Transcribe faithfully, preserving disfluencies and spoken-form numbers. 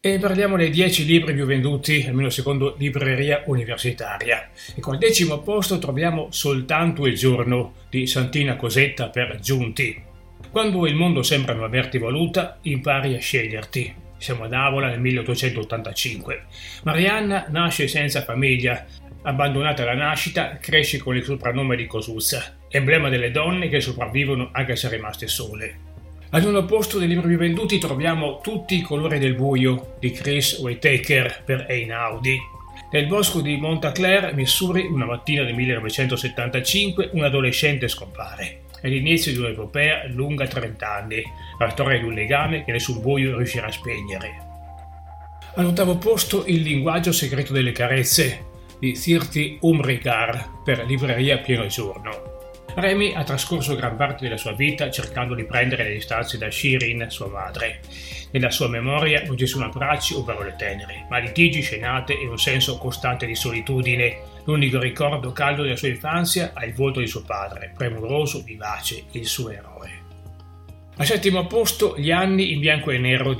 E parliamo dei dieci libri più venduti, almeno secondo Libreria Universitaria. E col decimo posto troviamo Soltanto il giorno di Santina Cosetta per Giunti. Quando il mondo sembra non averti voluta, impari a sceglierti. Siamo ad Avola nel milleottocentottantacinque. Marianna nasce senza famiglia. Abbandonata alla nascita, cresce con il soprannome di Cosuzza, emblema delle donne che sopravvivono anche se rimaste sole. Al nono posto dei libri più venduti troviamo Tutti i colori del buio di Chris Whitaker per Einaudi. Nel bosco di Montclair, Missouri, una mattina del millenovecentosettantacinque, un adolescente scompare. È l'inizio di un'epopea lunga trent'anni, la storia di un legame che nessun buio riuscirà a spegnere. All'ottavo posto Il linguaggio segreto delle carezze di Thirty Umrikar per Libreria Pieno Giorno. Remy ha trascorso gran parte della sua vita cercando di prendere le distanze da Shirin, sua madre. Nella sua memoria non ci sono abbracci o parole tenere, ma litigi, scenate e un senso costante di solitudine. L'unico ricordo caldo della sua infanzia ha il volto di suo padre, premuroso, vivace, il suo eroe. Al settimo posto Gli anni in bianco e nero